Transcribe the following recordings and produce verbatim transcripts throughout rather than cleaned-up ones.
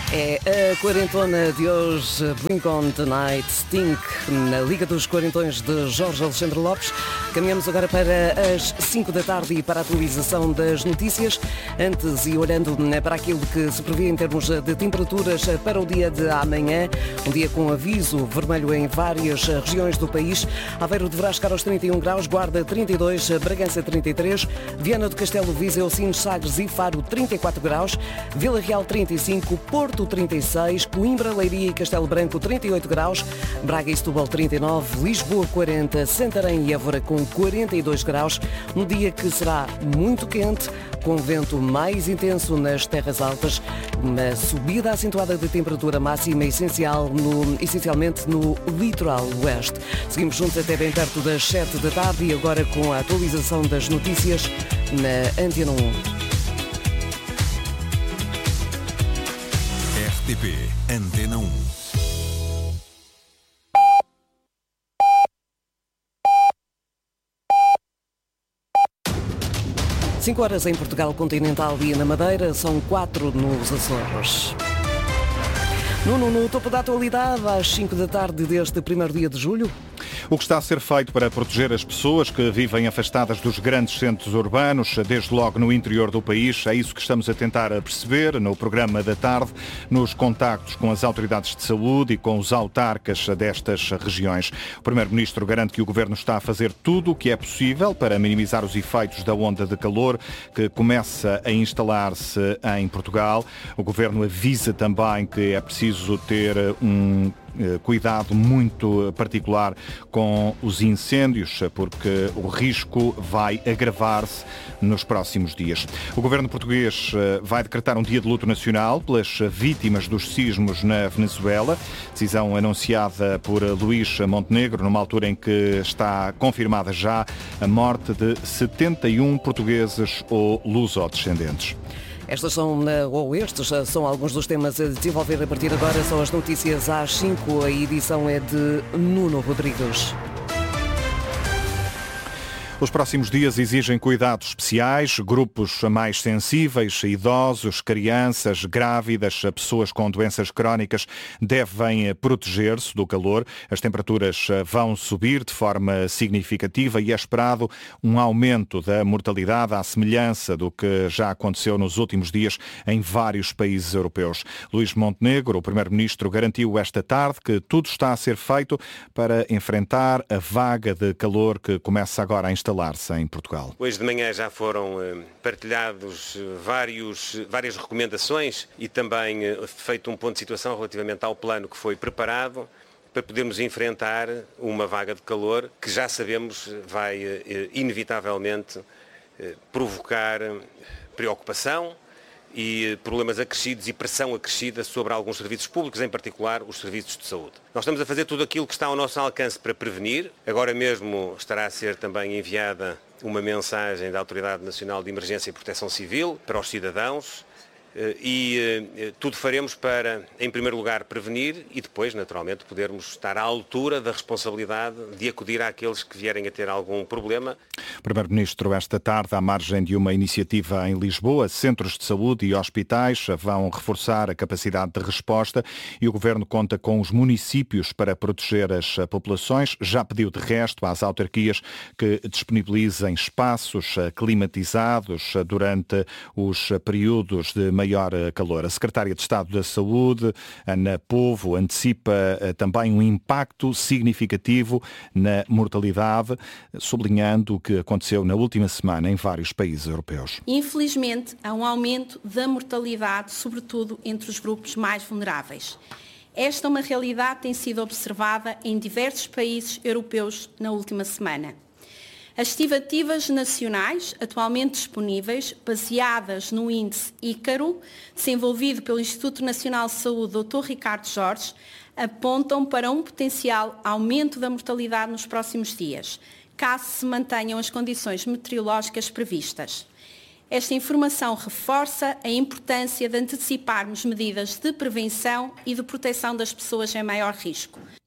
É a quarentona de hoje, Blink on the Night, Sting, na Liga dos Quarentões de Jorge Alexandre Lopes. Caminhamos agora para as cinco da tarde e para a atualização das notícias. Antes, e olhando para aquilo que se prevê em termos de temperaturas para o dia de amanhã, um dia com aviso vermelho em várias regiões do país. Aveiro deverá chegar aos trinta e um graus, Guarda trinta e dois, Bragança trinta e três, Viana do Castelo, Viseu, Sines, Sagres e Faro trinta e quatro graus, Vila Real trinta e cinco, Porto trinta e seis, Coimbra, Leiria e Castelo Branco trinta e oito graus, Braga e Setúbal trinta e nove, Lisboa quarenta, Santarém e Évora com quarenta e dois graus, um dia que será muito quente, com vento mais intenso nas terras altas, uma subida acentuada de temperatura máxima essencial no, essencialmente no litoral oeste. Seguimos juntos até bem perto das sete da tarde e agora com a atualização das notícias na Antena um. R T P Antena um. cinco horas em Portugal continental e na Madeira, são quatro nos Açores. Nuno, no topo da atualidade, às cinco da tarde deste primeiro dia de julho. O que está a ser feito para proteger as pessoas que vivem afastadas dos grandes centros urbanos, desde logo no interior do país, é isso que estamos a tentar perceber no programa da tarde, nos contactos com as autoridades de saúde e com os autarcas destas regiões. O Primeiro-Ministro garante que o Governo está a fazer tudo o que é possível para minimizar os efeitos da onda de calor que começa a instalar-se em Portugal. O Governo avisa também que é preciso ter um cuidado muito particular com os incêndios, porque o risco vai agravar-se nos próximos dias. O governo português vai decretar um dia de luto nacional pelas vítimas dos sismos na Venezuela, decisão anunciada por Luís Montenegro, numa altura em que está confirmada já a morte de setenta e um portugueses ou lusodescendentes. Estas são, ou estes são alguns dos temas a desenvolver a partir de agora. São as notícias às cinco. A edição é de Nuno Rodrigues. Os próximos dias exigem cuidados especiais, grupos mais sensíveis, idosos, crianças, grávidas, pessoas com doenças crónicas devem proteger-se do calor. As temperaturas vão subir de forma significativa e é esperado um aumento da mortalidade à semelhança do que já aconteceu nos últimos dias em vários países europeus. Luís Montenegro, o Primeiro-Ministro, garantiu esta tarde que tudo está a ser feito para enfrentar a vaga de calor que começa agora a instalar instalar-se em Portugal. Hoje de manhã já foram partilhados vários, várias recomendações e também feito um ponto de situação relativamente ao plano que foi preparado para podermos enfrentar uma vaga de calor que já sabemos vai inevitavelmente provocar preocupação e problemas acrescidos e pressão acrescida sobre alguns serviços públicos, em particular os serviços de saúde. Nós estamos a fazer tudo aquilo que está ao nosso alcance para prevenir. Agora mesmo estará a ser também enviada uma mensagem da Autoridade Nacional de Emergência e Proteção Civil para os cidadãos e tudo faremos para, em primeiro lugar, prevenir e depois, naturalmente, podermos estar à altura da responsabilidade de acudir àqueles que vierem a ter algum problema. O Primeiro-Ministro, esta tarde, à margem de uma iniciativa em Lisboa, centros de saúde e hospitais vão reforçar a capacidade de resposta e o Governo conta com os municípios para proteger as populações. Já pediu, de resto, às autarquias que disponibilizem espaços climatizados durante os períodos de maior calor. A Secretária de Estado da Saúde, Ana Povo, antecipa também um impacto significativo na mortalidade, sublinhando o que aconteceu na última semana em vários países europeus. Infelizmente, há um aumento da mortalidade, sobretudo entre os grupos mais vulneráveis. Esta é uma realidade que tem sido observada em diversos países europeus na última semana. As estimativas nacionais atualmente disponíveis, baseadas no índice Ícaro, desenvolvido pelo Instituto Nacional de Saúde doutor Ricardo Jorge, apontam para um potencial aumento da mortalidade nos próximos dias, caso se mantenham as condições meteorológicas previstas. Esta informação reforça a importância de anteciparmos medidas de prevenção e de proteção das pessoas em maior risco.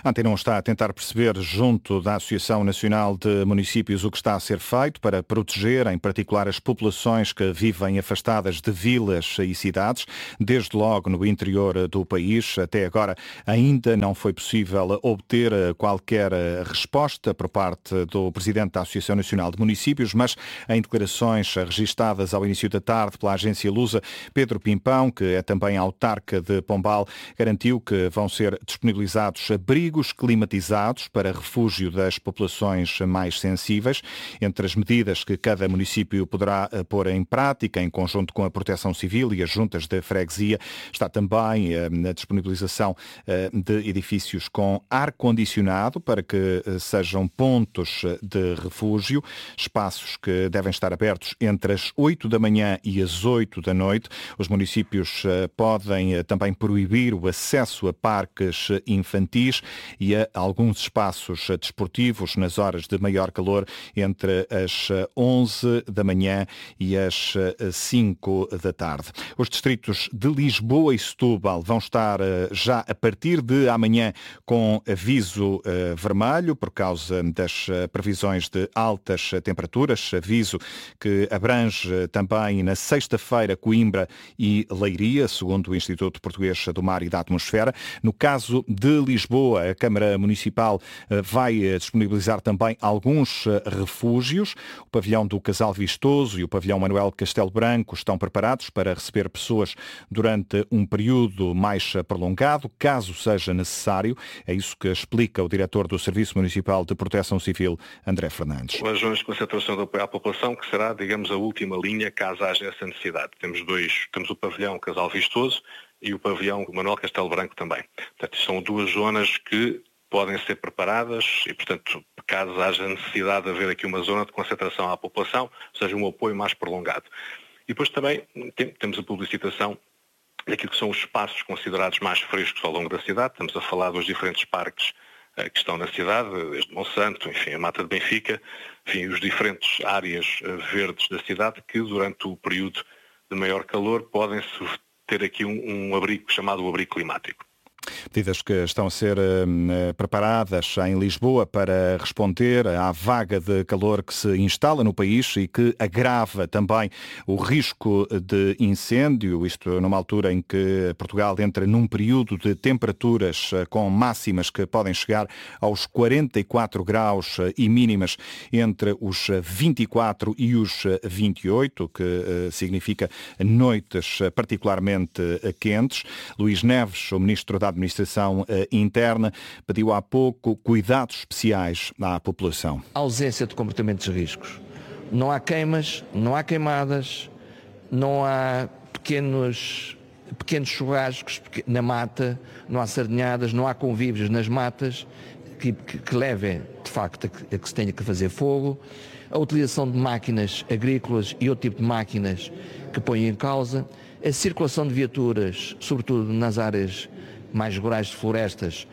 A Antena um está a tentar perceber, junto da Associação Nacional de Municípios, o que está a ser feito para proteger, em particular, as populações que vivem afastadas de vilas e cidades, desde logo no interior do país. Até agora ainda não foi possível obter qualquer resposta por parte do Presidente da Associação Nacional de Municípios, mas em declarações registadas ao início da tarde pela agência Lusa, Pedro Pimpão, que é também autarca de Pombal, garantiu que vão ser disponibilizados abrigos climatizados para refúgio das populações mais sensíveis. Entre as medidas que cada município poderá pôr em prática, em conjunto com a Proteção Civil e as juntas de freguesia, está também a disponibilização de edifícios com ar-condicionado para que sejam pontos de refúgio, espaços que devem estar abertos entre as oito da manhã e as oito da noite. Os municípios podem também proibir o acesso a parques infantis e a alguns espaços desportivos nas horas de maior calor entre as onze da manhã e as cinco da tarde. Os distritos de Lisboa e Setúbal vão estar já a partir de amanhã com aviso vermelho por causa das previsões de altas temperaturas, aviso que abrange também na sexta-feira Coimbra e Leiria, segundo o Instituto Português do Mar e da Atmosfera. No caso de Lisboa, a Câmara Municipal vai disponibilizar também alguns refúgios. O pavilhão do Casal Vistoso e o pavilhão Manuel Castelo Branco estão preparados para receber pessoas durante um período mais prolongado, caso seja necessário. É isso que explica o diretor do Serviço Municipal de Proteção Civil, André Fernandes. As zonas de concentração de apoio à população, que será, digamos, a última linha, caso haja essa necessidade. Temos dois, temos o pavilhão Casal Vistoso e o pavilhão Manuel Castelo Branco também. Portanto, são duas zonas que podem ser preparadas e, portanto, caso haja necessidade de haver aqui uma zona de concentração à população, ou seja, um apoio mais prolongado. E depois também temos a publicitação daquilo que são os espaços considerados mais frescos ao longo da cidade. Estamos a falar dos diferentes parques uh, que estão na cidade, desde Monsanto, enfim, a Mata de Benfica, enfim, os diferentes áreas uh, verdes da cidade que durante o período de maior calor podem ter aqui um, um abrigo chamado o abrigo climático. Medidas que estão a ser uh, preparadas em Lisboa para responder à vaga de calor que se instala no país e que agrava também o risco de incêndio, isto numa altura em que Portugal entra num período de temperaturas uh, com máximas que podem chegar aos quarenta e quatro graus uh, e mínimas entre os vinte e quatro e os vinte e oito, que uh, significa noites particularmente uh, quentes. Luís Neves, o Ministro da Administração Interna, pediu há pouco cuidados especiais à população. A ausência de comportamentos de riscos. Não há queimas, não há queimadas, não há pequenos, pequenos churrascos na mata, não há sardinhadas, não há convívios nas matas que, que, que levem, de facto, a que, a que se tenha que fazer fogo. A utilização de máquinas agrícolas e outro tipo de máquinas que põem em causa. A circulação de viaturas, sobretudo nas áreas mais rurais de florestas,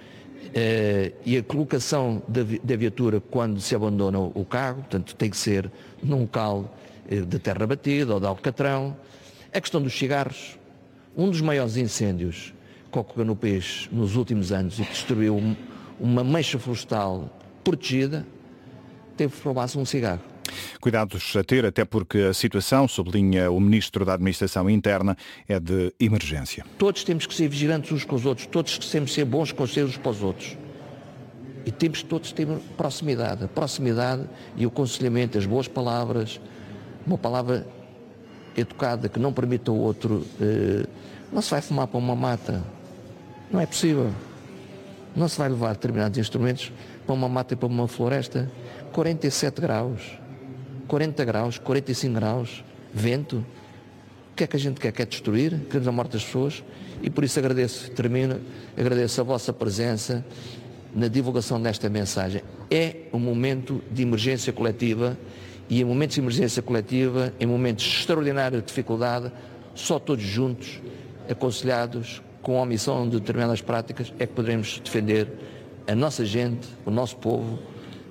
eh, e a colocação da, da viatura quando se abandona o carro, portanto tem que ser num local eh, de terra batida ou de alcatrão. A questão dos cigarros, um dos maiores incêndios que ocorreu no país nos últimos anos e que destruiu um, uma mancha florestal protegida, teve que roubar-se um cigarro. Cuidados a ter, até porque a situação, sublinha o Ministro da Administração Interna, é de emergência. Todos temos que ser vigilantes uns com os outros, todos temos que ser bons conselheiros para os outros. E temos todos ter proximidade. A proximidade e o aconselhamento, as boas palavras, uma palavra educada que não permita ao outro. Eh, não se vai fumar para uma mata. Não é possível. Não se vai levar determinados instrumentos para uma mata e para uma floresta. quarenta e sete graus. quarenta graus, quarenta e cinco graus, vento. O que é que a gente quer? Quer destruir? Queremos a morte das pessoas? E por isso agradeço, termino, agradeço a vossa presença na divulgação desta mensagem. É um momento de emergência coletiva e em momentos de emergência coletiva, em momentos de extraordinária dificuldade, só todos juntos, aconselhados, com a omissão de determinadas práticas, é que poderemos defender a nossa gente, o nosso povo,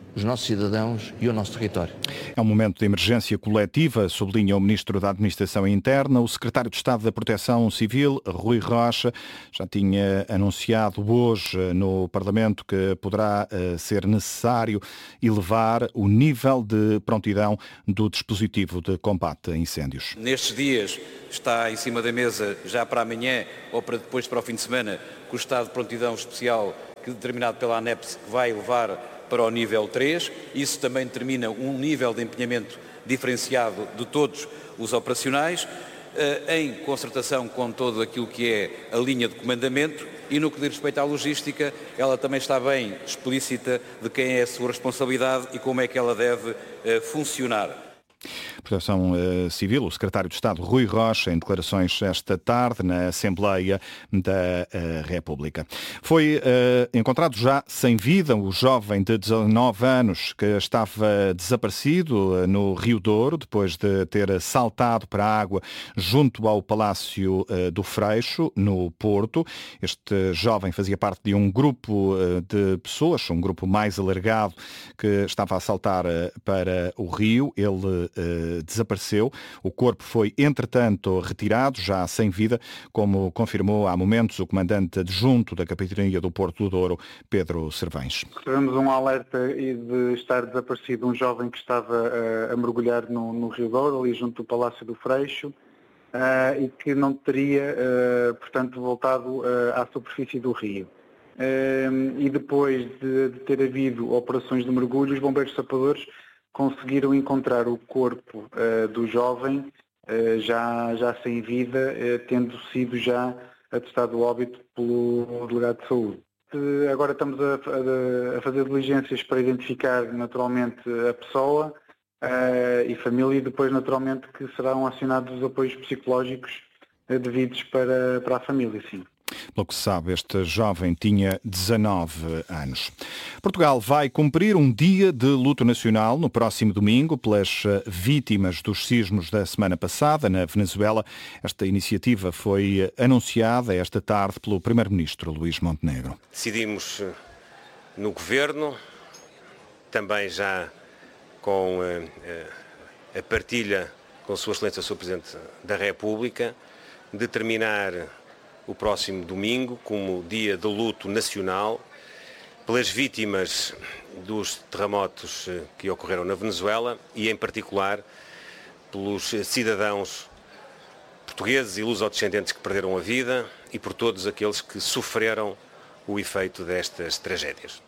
os nossos cidadãos e o nosso território. É um momento de emergência coletiva, sublinha o Ministro da Administração Interna. O Secretário de Estado da Proteção Civil, Rui Rocha, já tinha anunciado hoje no Parlamento que poderá ser necessário elevar o nível de prontidão do dispositivo de combate a incêndios. Nestes dias está em cima da mesa, já para amanhã ou para depois para o fim de semana, que o estado de prontidão especial que determinado pela ANEPS vai elevar para o nível três. Isso também determina um nível de empenhamento diferenciado de todos os operacionais, em concertação com todo aquilo que é a linha de comandamento, e no que diz respeito à logística, ela também está bem explícita de quem é a sua responsabilidade e como é que ela deve funcionar. Proteção uh, Civil, o Secretário de Estado Rui Rocha, em declarações esta tarde na Assembleia da uh, República. Foi uh, encontrado já sem vida o jovem de dezanove anos que estava desaparecido uh, no Rio Douro, depois de ter saltado para a água junto ao Palácio uh, do Freixo, no Porto. Este jovem fazia parte de um grupo uh, de pessoas, um grupo mais alargado, que estava a saltar uh, para o rio. Ele Uh, desapareceu. O corpo foi, entretanto, retirado, já sem vida, como confirmou há momentos o comandante adjunto da Capitania do Porto do Douro, Pedro Cervães. Recebemos um alerta de estar desaparecido um jovem que estava uh, a mergulhar no, no Rio Douro, ali junto do Palácio do Freixo, uh, e que não teria, uh, portanto, voltado uh, à superfície do rio. Uh, e depois de, de ter havido operações de mergulho, os bombeiros sapadores conseguiram encontrar o corpo uh, do jovem uh, já, já sem vida, uh, tendo sido já atestado óbito pelo delegado de saúde. Uh, agora estamos a, a, a fazer diligências para identificar naturalmente a pessoa uh, e família, e depois naturalmente que serão acionados os apoios psicológicos uh, devidos para, para a família, sim. Pelo que se sabe, este jovem tinha dezanove anos. Portugal vai cumprir um dia de luto nacional no próximo domingo pelas vítimas dos sismos da semana passada na Venezuela. Esta iniciativa foi anunciada esta tarde pelo primeiro-ministro Luís Montenegro. Decidimos no Governo, também já com a partilha com Sua Excelência o senhor Presidente da República, determinar o próximo domingo como dia de luto nacional pelas vítimas dos terremotos que ocorreram na Venezuela e, em particular, pelos cidadãos portugueses e lusodescendentes que perderam a vida e por todos aqueles que sofreram o efeito destas tragédias.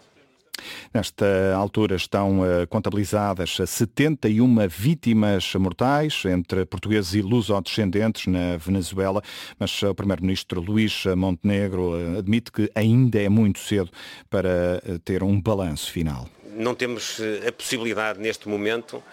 Nesta altura estão contabilizadas setenta e uma vítimas mortais entre portugueses e lusodescendentes na Venezuela, mas o primeiro-ministro Luís Montenegro admite que ainda é muito cedo para ter um balanço final. Não temos a possibilidade neste momento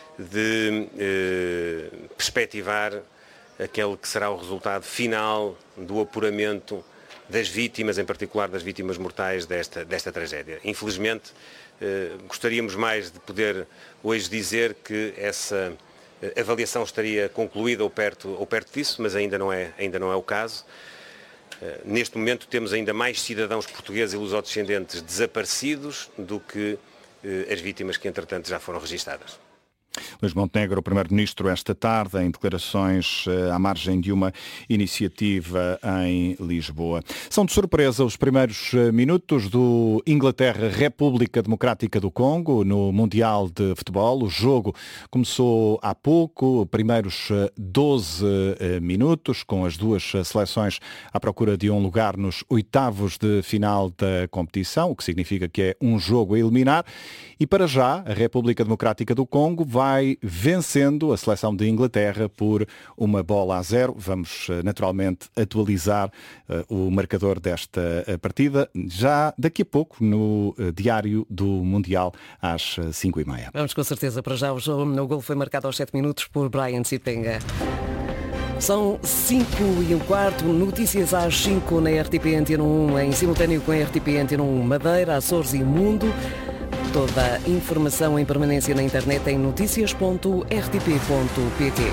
de eh, perspectivar aquele que será o resultado final do apuramento das vítimas, em particular das vítimas mortais desta, desta tragédia. Infelizmente, eh, gostaríamos mais de poder hoje dizer que essa eh, avaliação estaria concluída ou perto, ou perto disso, mas ainda não é, ainda não é o caso. Eh, neste momento temos ainda mais cidadãos portugueses e lusodescendentes desaparecidos do que eh, as vítimas que, entretanto, já foram registadas. Luís Montenegro, o primeiro-ministro, esta tarde, em declarações à margem de uma iniciativa em Lisboa. São de surpresa os primeiros minutos do Inglaterra-República Democrática do Congo no Mundial de Futebol. O jogo começou há pouco, primeiros doze minutos, com as duas seleções à procura de um lugar nos oitavos de final da competição, o que significa que é um jogo a eliminar. E para já, a República Democrática do Congo vai vai vencendo a seleção de Inglaterra por uma bola a zero. Vamos naturalmente atualizar uh, o marcador desta partida já daqui a pouco no uh, Diário do Mundial às cinco e meia. Vamos com certeza para já. O jogo no gol foi marcado aos sete minutos por Brian Sipenga. São cinco e um quarto, notícias às cinco na R T P Antena um, em simultâneo com a R T P Antena um Madeira, Açores e Mundo. Toda a informação em permanência na internet em notícias ponto r t p ponto p t.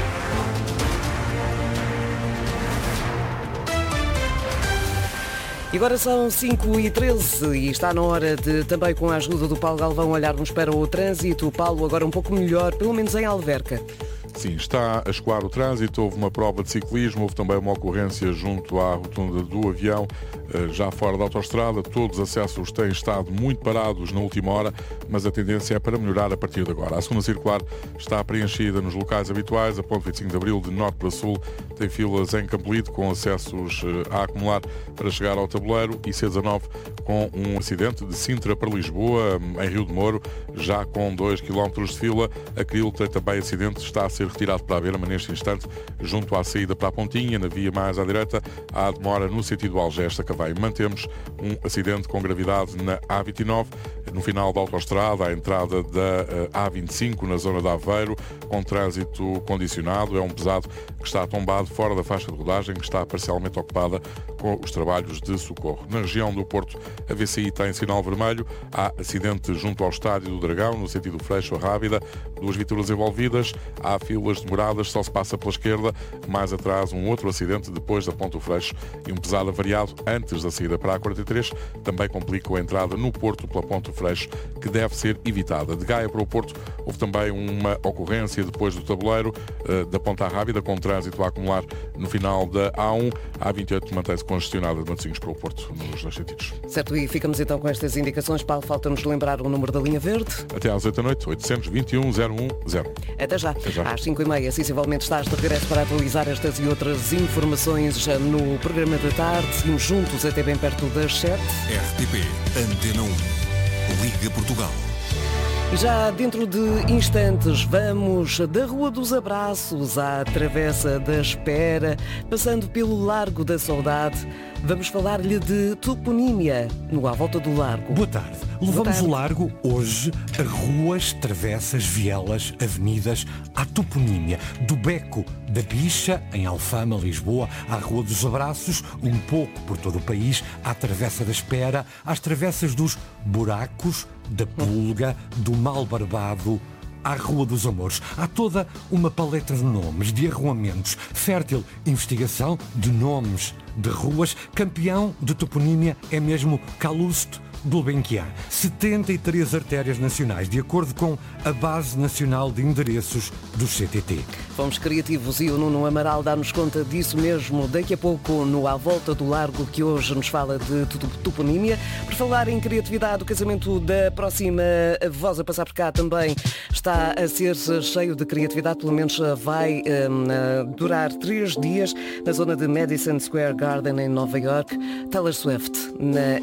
E agora são cinco e treze e está na hora de, também com a ajuda do Paulo Galvão, olharmos para o trânsito. O Paulo, agora um pouco melhor, pelo menos em Alverca. Sim, está a escoar o trânsito, houve uma prova de ciclismo, houve também uma ocorrência junto à rotunda do avião, já fora da autoestrada. Todos os acessos têm estado muito parados na última hora, mas a tendência é para melhorar a partir de agora. A segunda circular está preenchida nos locais habituais, a ponte vinte e cinco de Abril, de norte para sul, tem filas em Campolide, com acessos a acumular para chegar ao tabuleiro, e C dezanove com um acidente de Sintra para Lisboa, em Rio de Moro, já com dois quilómetros de fila. A Cril tem também acidente, está a ser retirado para a Berma neste instante, junto à saída para a Pontinha, na via mais à direita, há demora no sentido Algés-Sacavém. Mantemos um acidente com gravidade na A vinte e nove, no final da autoestrada, à entrada da A vinte e cinco, na zona de Aveiro, com trânsito condicionado. É um pesado que está tombado fora da faixa de rodagem, que está parcialmente ocupada com os trabalhos de socorro. Na região do Porto, a V C I tem sinal vermelho, há acidente junto ao Estádio do Dragão, no sentido Freixo-Rábida, duas viaturas envolvidas, há filas demoradas, só se passa pela esquerda. Mais atrás, um outro acidente depois da Ponte do Freixo e um pesado avariado antes da saída para a quarenta e três, também complicam a entrada no Porto pela Ponte do Freixo, que deve ser evitada. De Gaia para o Porto, houve também uma ocorrência depois do tabuleiro da Ponte à Rábida, com trânsito a acumular no final da A um. A A vinte e oito mantém-se congestionada de Matosinhos para o Porto, nos dois sentidos. Certo, e ficamos então com estas indicações. Paulo, falta-nos lembrar o número da linha verde. Até às oito da noite, oitocentos e vinte e um, zero um zero. Até já. Até já. Às cinco e meia, sensivelmente estás de regresso para atualizar estas e outras informações no programa da tarde. Seguimos juntos até bem perto das sete. R T P Antena um, Liga Portugal. E já dentro de instantes vamos da Rua dos Abraços à Travessa da Espera, passando pelo Largo da Saudade. Vamos falar-lhe de toponímia no À Volta do Largo. Boa tarde. Levamos o Largo hoje a ruas, travessas, vielas, avenidas, à toponímia. Do Beco da Bicha, em Alfama, Lisboa, à Rua dos Abraços, um pouco por todo o país, à Travessa da Espera, às travessas dos Buracos, da Pulga, do Mal Barbado, à Rua dos Amores. Há toda uma paleta de nomes, de arruamentos, fértil investigação de nomes de ruas. Campeão de toponímia é mesmo Calouste Gulbenkian. setenta e três artérias nacionais, de acordo com a Base Nacional de Endereços do C T T. Fomos criativos e o Nuno Amaral dá-nos conta disso mesmo daqui a pouco no À Volta do Largo, que hoje nos fala de toponímia. Por falar em criatividade, o casamento da próxima voz a passar por cá também está a ser cheio de criatividade, pelo menos vai um, durar três dias na zona de Madison Square Garden em Nova York. Taylor Swift na